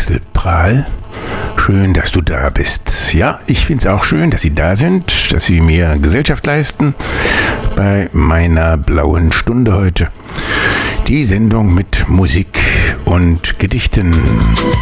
Axel Prahl. Schön, dass du da bist. Ja, ich finde es auch schön, dass Sie da sind, dass Sie mir Gesellschaft leisten bei meiner blauen Stunde heute. Die Sendung mit Musik und Gedichten.